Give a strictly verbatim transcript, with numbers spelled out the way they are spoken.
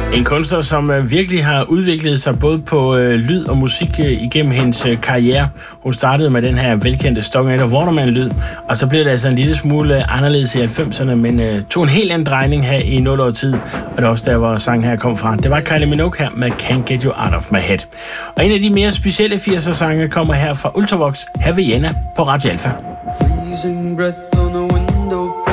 En kunstner, som virkelig har udviklet sig både på øh, lyd og musik øh, igennem hendes øh, karriere. Hun startede med den her velkendte Stock Aitken Waterman-lyd, og så blev det altså en lille smule anderledes i halvfemserne, men øh, tog en helt anden drejning her i nul år tid, og det er også der, hvor sangen her kom fra. Det var Kylie Minogue her med Can't Get You Out of My Head. Og en af de mere specielle firser-sange kommer her fra Ultravox, her ved Jenna på Radio Alpha. Freezing breath on a window.